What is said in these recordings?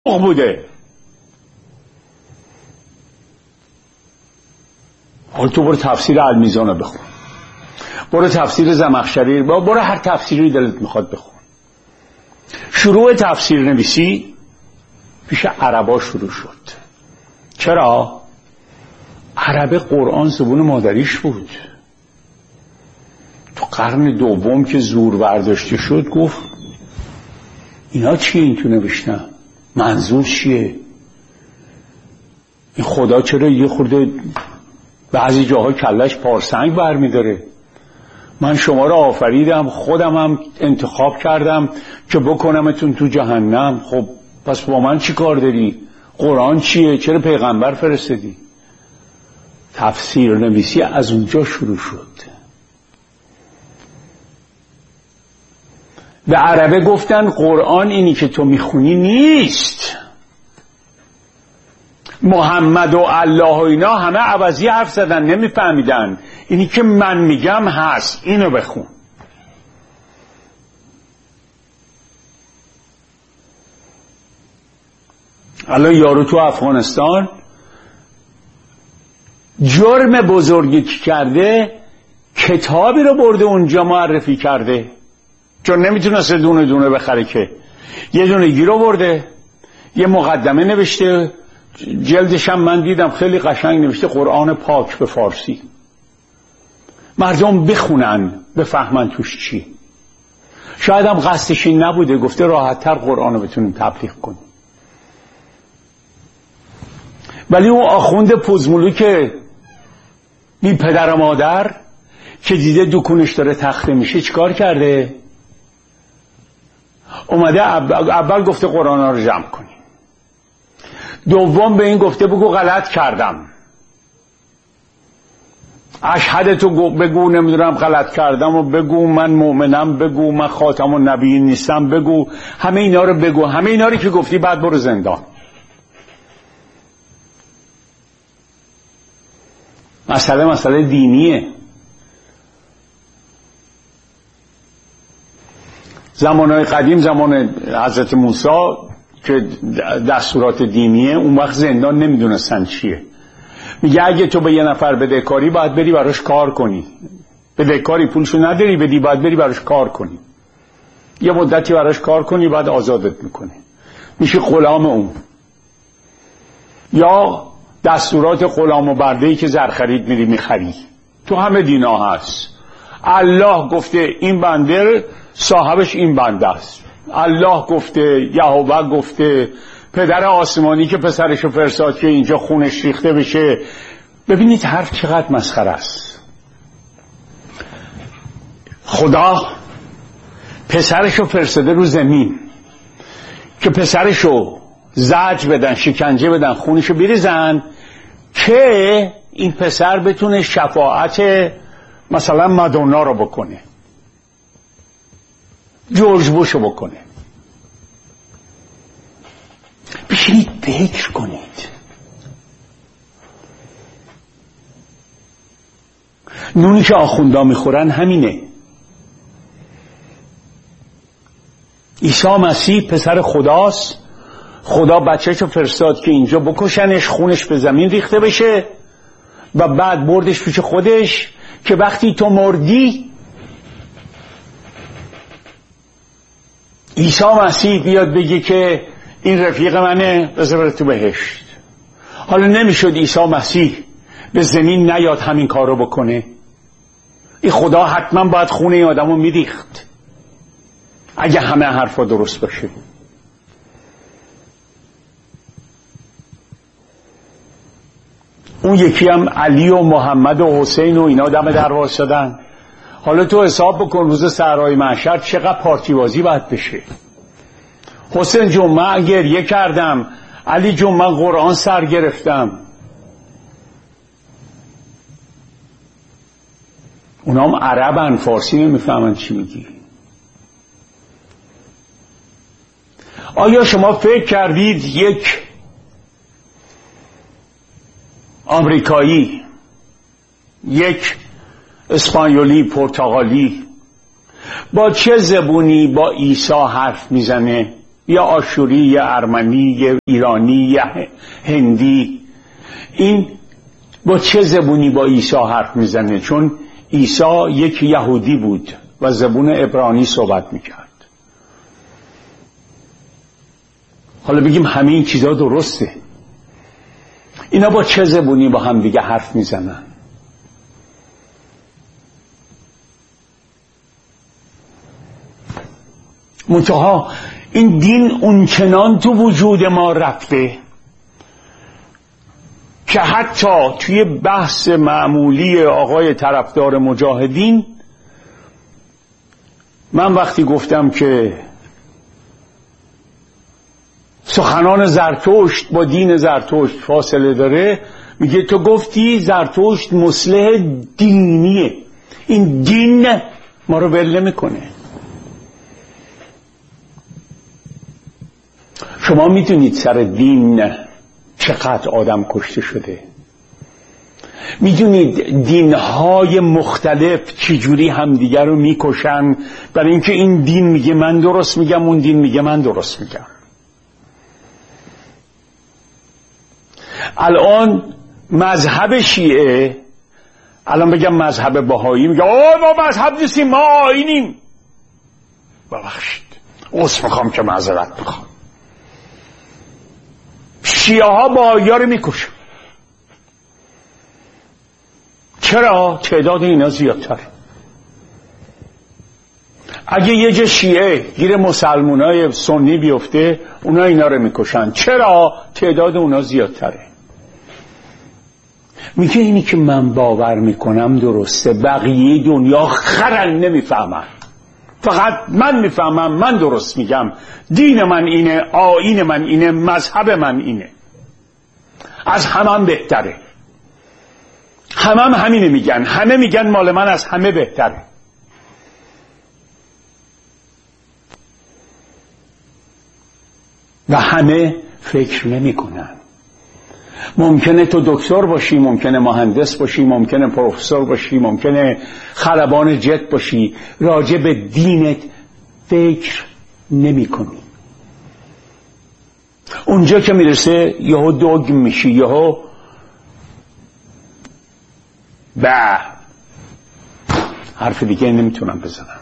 بوده. حالا تو برو تفسیر المیزان رو بخون، برو تفسیر زمخشری، برو هر تفسیری دلت میخواد بخون. شروع تفسیر نویسی پیش عربا شروع شد. چرا؟ عربه قرآن زبون مادریش بود. تو قرن دوم که زور برداشته شد گفت اینا چیه این تو نوشتن؟ منظور چیه؟ این خدا چرا یه خورده بعضی جاها کلش پارسنگ برمیداره؟ من شما را آفریدم، خودم هم انتخاب کردم که بکنمتون تو جهنم. خب پس با من چی کار داری؟ قرآن چیه؟ چرا پیغمبر فرستادی؟ تفسیر نویسی از اونجا شروع شد. به عربه گفتن قرآن اینی که تو میخونی نیست. محمد و الله و اینا همه عوضی حرف زدن، نمیفهمیدن. اینی که من میگم هست، اینو بخون. الان یارو تو افغانستان جرم بزرگی کرده، کتابی رو برده اونجا معرفی کرده، چون نمیتونسته دونه دونه بخره که یه دونه گیرو برده، یه مقدمه نوشته، جلدش هم من دیدم خیلی قشنگ نوشته قرآن پاک به فارسی. مردم بخونن بفهمن توش چی. شاید هم قصدش این نبوده، گفته راحت‌تر قرآن رو بتونیم تبلیغ کنیم. ولی اون آخوند پوزمولو که بی پدر و مادر که دیده دکونش داره تخته میشه چیکار کرده؟ اومده اول گفته قرآن ها رو جمع کنیم، دوم به این گفته بگو غلط کردم، اشهد تو بگو نمیدونم غلط کردم و بگو من مؤمنم، بگو من خاتم النبیین نیستم، بگو همه اینا رو بگو، همه اینا رو که گفتی بعد برو زندان. مسئله دینیه. زمانهای قدیم، زمان حضرت موسی که دستورات دینیه، اون وقت زندان نمیدونستن چیه. میگه اگه تو به یه نفر بدهکاری باید بری براش کار کنی، بدهکاری پولشو نداری بدی، باید بری براش کار کنی، یه مدتی براش کار کنی بعد آزادت میکنه، میشه غلام اون. یا دستورات غلام و برده‌ای که زر خرید میری میخری، تو همه دینا هست. الله گفته این بنده صاحبش این بنده است، الله گفته، یهوه گفته، پدر آسمانی که پسرشو فرستاد که اینجا خونش ریخته بشه. ببینید حرف چقدر مسخره است. خدا پسرشو فرستاده رو زمین که پسرشو زجر بدن، شکنجه بدن، خونشو بریزن که این پسر بتونه شفاعت مثلا مادونا رو بکنه، جورج بوشو بکنه. بشینید فکر کنید. نونی که آخوندا میخورن همینه. عیسی مسیح پسر خداست، خدا بچه‌شو فرستاد که اینجا بکشنش، خونش به زمین ریخته بشه و بعد بردش پیش خودش که وقتی تو مردی عیسی مسیح بیاد بگه که این رفیق منه، بذار تو بهشت. حالا نمیشد عیسی مسیح به زمین نیاد همین کار رو بکنه؟ این خدا حتما باید خونه این آدم رو میریخت اگه همه حرفا درست باشه. اون یکی هم علی و محمد و حسین و اینا دم در وایسادن. حالا تو حساب بکن روز صحرای محشر چقدر پارتی بازی باید بشه. حسین جون من گریه کردم، علی جون من قرآن سر گرفتم. اونا هم عربن، فارسی نمیفهمن چی میگی. آیا شما فکر کردید یک آمریکایی، یک اسپانیولی، پرتغالی با چه زبونی با عیسی حرف میزنه؟ یا آشوری یا ارمنی یا ایرانی یا هندی، این با چه زبونی با عیسی حرف میزنه؟ چون عیسی یک یهودی بود و زبون عبرانی صحبت میکرد. حالا بگیم همه این چیزا درسته، اینا با چه زبونی با هم دیگه حرف میزنن؟ منتها این دین اونچنان تو وجود ما رفته که حتی توی بحث معمولی آقای طرفدار مجاهدین، من وقتی گفتم که سخنان زرتشت با دین زرتشت فاصله داره، میگه تو گفتی زرتشت مصلح دینیه، این دین ما رو ول نمیکنه. شما میدونید سر دین چقدر آدم کشته شده؟ میدونید دینهای مختلف چجوری همدیگر رو میکشن برای اینکه این دین میگه من درست میگم، اون دین میگه من درست میگم. الان مذهب شیعه، الان بگم مذهب بهایی، میگه ما مذهب نیستیم، ما آیینیم. ببخشید، عذر میخوام که معذرت میخوام. شیعه ها بهائی‌ها رو میکشن. چرا؟ تعداد اینا زیادتر. اگه یه جا شیعه گیر مسلمانای سنی بیفته، اونا اینا رو میکشن. چرا؟ تعداد اونا زیادتره. میگه اینی که من باور میکنم درسته، بقیه دنیا خرن نمیفهمن، فقط من میفهمم، من درست میگم، دین من اینه، آیین من اینه، مذهب من اینه، از همه بهتره. همه همینه میگن، همه میگن مال من از همه بهتره. و همه فکر نمیکنن. ممکنه تو دکتر باشی، ممکنه مهندس باشی، ممکنه پروفسور باشی، ممکنه خلبان جت باشی، راجع به دینت فکر نمی کنی. اونجا که میرسه یهو دوگم میشی، یهو حرف دیگه نمیتونم بزنم.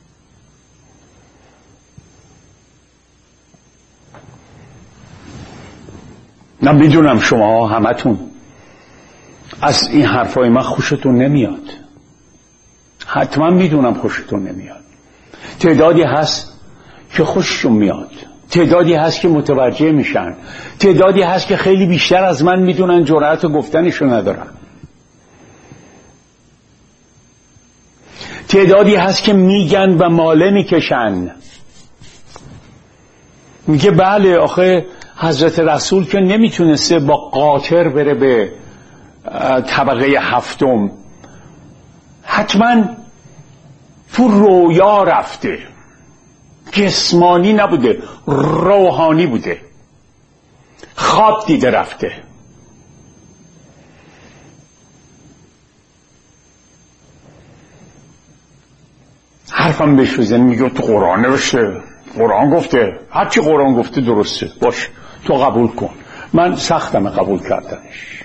من میدونم شما همتون از این حرفای من خوشتون نمیاد، حتما میدونم خوشتون نمیاد. تعدادی هست که خوششون میاد، تعدادی هست که متوجه میشن، تعدادی هست که خیلی بیشتر از من میدونن، جرأت گفتنشو ندارن. تعدادی هست که میگن و ماله میکشن، میگه بله آخه حضرت رسول که نمیتونسته با قاطر بره به طبقه هفتم، حتما تو رویا رفته، جسمانی نبوده، روحانی بوده، خواب دیده رفته. حرفم بهش بزنی میگه تو قرآن نوشته، قرآن گفته، هرچی قرآن گفته درسته، باش تو قبول کن. من سختم قبول کردنش،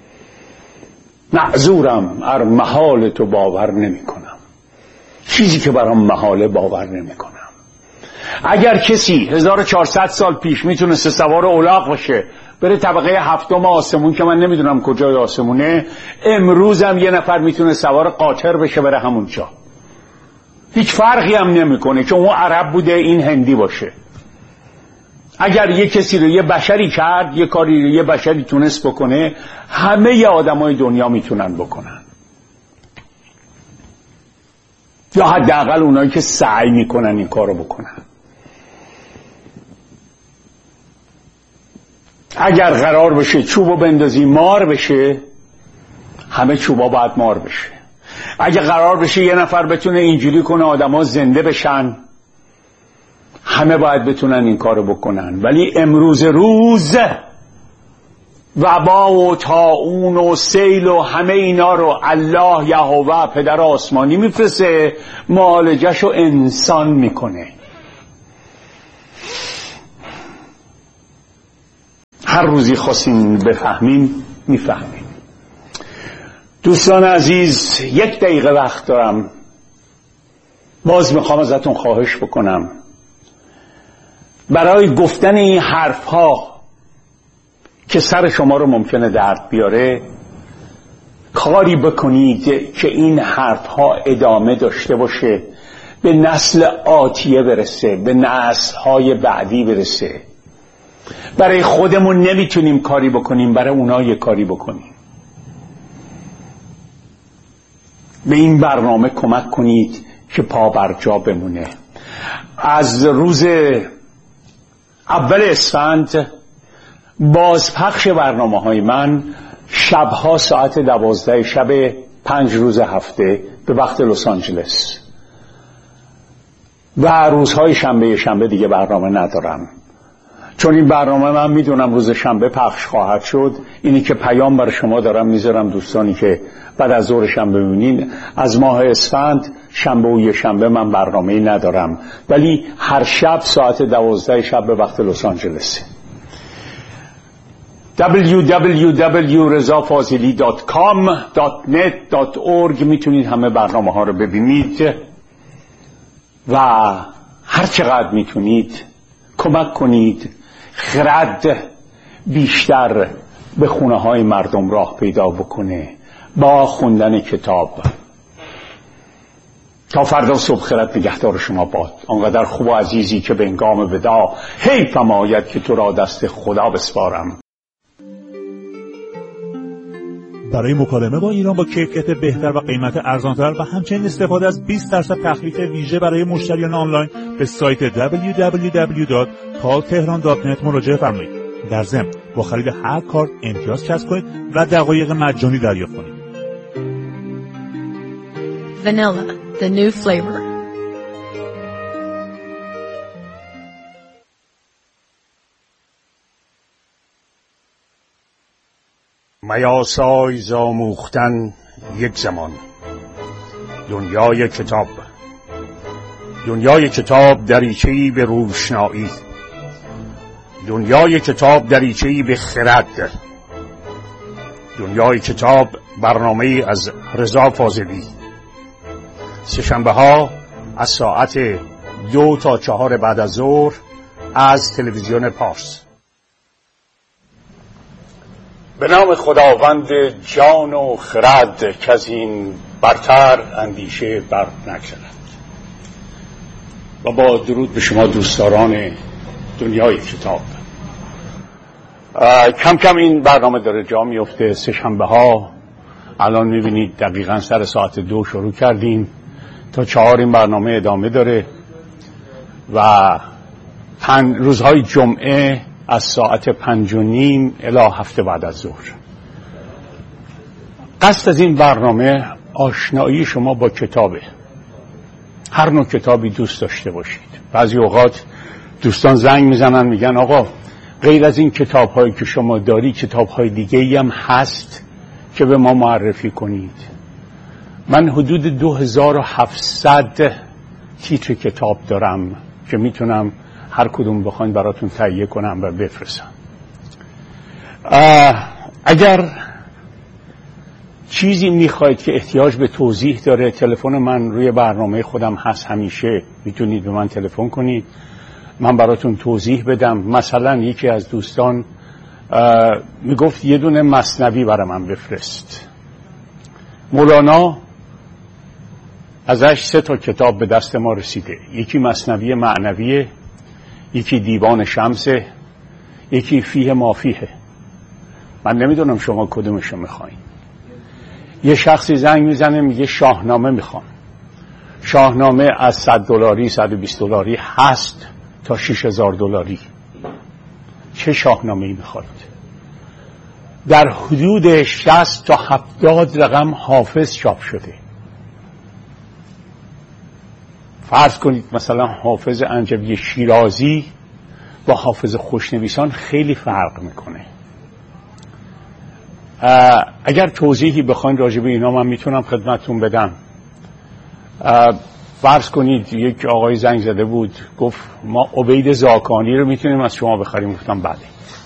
معذورم، ار محال تو باور نمی کنم، چیزی که برام محاله باور نمی کنم. اگر کسی 1400 سال پیش میتونسته سوار الاغ باشه بره طبقه هفتم آسمون که من نمیدونم کجای آسمونه، امروزم یه نفر میتونه سوار قاطر بشه بره همونجا. هیچ فرقی هم نمیکنه که اون عرب بوده این هندی باشه. اگر یه کسی رو یه بشری کرد، یه کاری رو یه بشری تونست بکنه، همه ی آدمای دنیا میتونن بکنن، یا حداقل اونایی که سعی میکنن این کارو بکنن. اگر قرار بشه چوبو بندازی مار بشه، همه چوبا باید مار بشه. اگه قرار بشه یه نفر بتونه اینجوری کنه آدما زنده بشن، همه باید بتونن این کارو بکنن. ولی امروز روز وبا و طاعون و سیل و همه اینا رو الله یهوه پدر آسمانی میفرسته، معالجهشو انسان میکنه. هر روزی خواستیم بفهمیم میفهمیم. دوستان عزیز، 1 دقیقه وقت دارم. باز میخوام ازتون خواهش بکنم برای گفتن این حرف ها که سر شما رو ممکنه درد بیاره کاری بکنید که این حرف ها ادامه داشته باشه، به نسل آتیه برسه، به نسل های بعدی برسه. برای خودمون نمیتونیم کاری بکنیم، برای اونا یه کاری بکنیم. به این برنامه کمک کنید که پا بر جا بمونه. از روز اول اسفند بازپخش برنامه‌های من شبها ساعت 12 شب 5 روز هفته به وقت لس آنجلس و روزهای شنبه دیگه برنامه ندارم، چون این برنامه من میدونم روز شنبه پخش خواهد شد. اینی که پیام برای شما دارم میذارم دوستانی که بعد از ظهر شنبه ببینین، از ماه اسفند شنبه و یه شنبه من برنامه‌ای ندارم، ولی هر شب ساعت 12 شب به وقت لس آنجلس. www.rezafazili.com.net.org میتونید همه برنامه ها رو ببینید و هر چقدر میتونید کمک کنید خرد بیشتر به خونه های مردم راه پیدا بکنه با خوندن کتاب. تا فردا صبح خرد نگهدار شما باد. آنقدر خوب و عزیزی که به انگام وداع حیفم آید که تو را دست خدا بسپارم. برای مکالمه با ایران با کیفیت بهتر و قیمت ارزانتر و همچنین استفاده از 20% تخفیف ویژه برای مشتریان آنلاین به سایت www.calltehran.net مراجعه فرمایید. در ضمن با خرید هر کارت امتیاز کسب کنید و دقایق مجانی دریافت کنید. Vanilla, the new flavor. میاسای زاموختن یک زمان. دنیای کتاب. دنیای کتاب دریچه‌ای به روشنایی. دنیای کتاب دریچه‌ای به خرد. دنیای کتاب برنامه‌ای از رضا فاضلی. سه‌شنبه‌ها از ساعت 2 تا 4 بعد از ظهر از تلویزیون پارس. به نام خداوند جان و خرد که از این برتر اندیشه بر نگذرد. و با درود به شما دوستداران دنیای کتاب. کم کم این برنامه داره جا میفته. سه‌شنبه‌ها الان میبینید دقیقاً سر ساعت 2 شروع کردیم تا 4 این برنامه ادامه داره و روزهای جمعه از ساعت 5:30 الی 7 بعد از ظهر. قصد از این برنامه آشنایی شما با کتابه. هر نوع کتابی دوست داشته باشید. بعضی اوقات دوستان زنگ میزنن میگن آقا غیر از این کتاب‌هایی که شما داری کتاب‌های دیگه‌ای هم هست که به ما معرفی کنید. من حدود 2700 تیتر کتاب دارم که میتونم هر کدوم بخواین براتون تهیه کنم و بفرستم. اگر چیزی میخواید که احتیاج به توضیح داره، تلفن من روی برنامه خودم هست، همیشه میتونید به من تلفن کنید، من براتون توضیح بدم. مثلا یکی از دوستان میگفت یه دونه مثنوی برای من بفرست. مولانا ازش 3 تا کتاب به دست ما رسیده. یکی مثنوی معنویه، یکی دیوان شمسه، یکی فیه مافیه. من نمیدونم شما کدومشو میخواین. یه شخصی زنگ میزنه میگه شاهنامه میخوام. شاهنامه از $100 $120 هست تا $6000. چه شاهنامه‌ای میخواید؟ در حدود 60 تا 70 رقم حافظ چاپ شده. فرض کنید مثلا حافظ انجوی شیرازی با حافظ خوشنویسان خیلی فرق میکنه. اگر توضیحی بخواین راجع به اینا من میتونم خدمتتون بدم. فرض کنید یک آقای زنگ زده بود گفت ما عبید زاکانی رو میتونیم از شما بخریم. گفتم بله.